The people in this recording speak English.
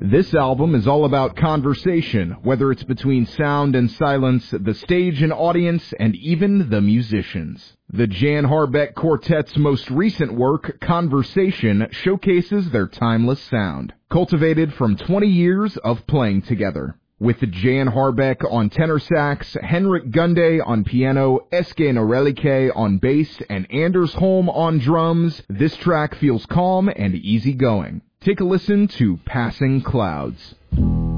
This album is all about conversation, whether it's between sound and silence, the stage and audience, and even the musicians. The Jan Harbeck Quartet's most recent work, Conversation, showcases their timeless sound, cultivated from 20 years of playing together. With Jan Harbeck on tenor sax, Henrik Gunde on piano, Eske Norelike on bass, and Anders Holm on drums, this track feels calm and easygoing. Take a listen to Passing Clouds.